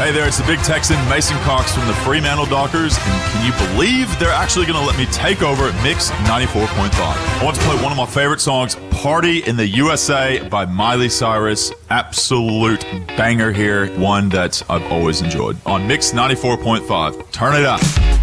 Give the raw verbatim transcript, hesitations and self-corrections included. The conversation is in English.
Hey there, it's the Big Texan, Mason Cox from the Fremantle Dockers, and can you believe they're actually going to let me take over Mix ninety-four point five? I want to play one of my favorite songs, Party in the U S A by Miley Cyrus. Absolute banger here, one that I've always enjoyed. On Mix ninety-four point five. Turn it up.